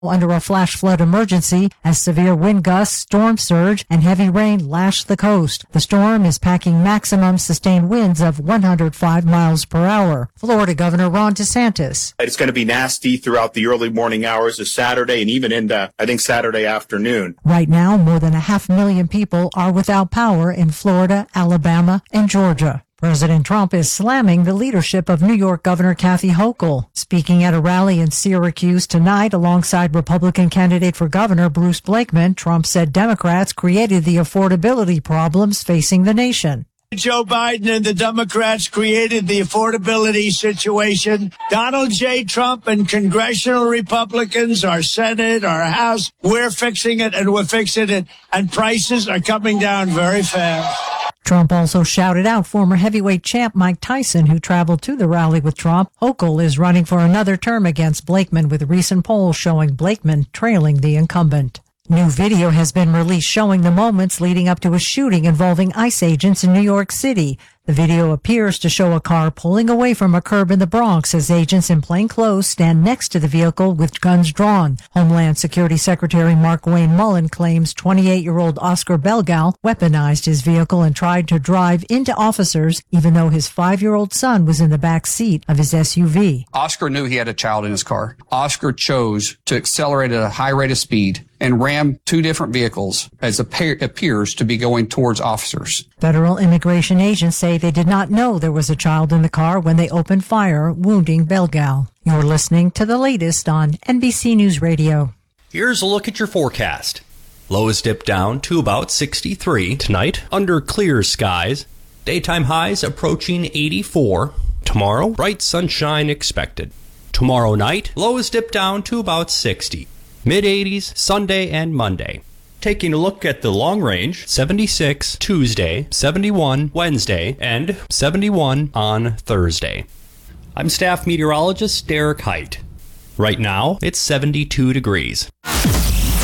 under a flash flood emergency as severe wind gusts, storm surge, and heavy rain lash the coast. The storm is packing maximum sustained winds of 105 miles per hour. Florida Governor Ron DeSantis. It's going to be nasty throughout the early morning hours of Saturday and even into, I think, Saturday afternoon. Right now, more than 500,000 people are without power in Florida, Alabama, and Georgia. President Trump is slamming the leadership of New York Governor Kathy Hochul. Speaking at a rally in Syracuse tonight alongside Republican candidate for governor Bruce Blakeman, Trump said Democrats created the affordability problems facing the nation. Joe Biden and the Democrats created the affordability situation. Donald J. Trump and congressional Republicans, our Senate, our House, we're fixing it and we're fixing it. And prices are coming down very fast. Trump also shouted out former heavyweight champ Mike Tyson, who traveled to the rally with Trump. Hochul is running for another term against Blakeman, with recent polls showing Blakeman trailing the incumbent. New video has been released showing the moments leading up to a shooting involving ICE agents in New York City. The video appears to show a car pulling away from a curb in the Bronx as agents in plain clothes stand next to the vehicle with guns drawn. Homeland Security Secretary Markwayne Mullin claims 28-year-old Oscar Belgal weaponized his vehicle and tried to drive into officers, even though his 5-year-old son was in the back seat of his SUV. Oscar knew he had a child in his car. Oscar chose to accelerate at a high rate of speed and ram two different vehicles as appears to be going towards officers. Federal immigration agents say they did not know there was a child in the car when they opened fire, wounding Belgal. You're listening to the latest on NBC News Radio. Here's a look at your forecast. Lows dip down to about 63 tonight under clear skies. Daytime highs approaching 84. Tomorrow, bright sunshine expected. Tomorrow night, lows dip down to about 60. Mid-80s Sunday and Monday. Taking a look at the long range, 76 Tuesday, 71 Wednesday, and 71 on Thursday. I'm staff meteorologist Derek Height. Right now, it's 72 degrees.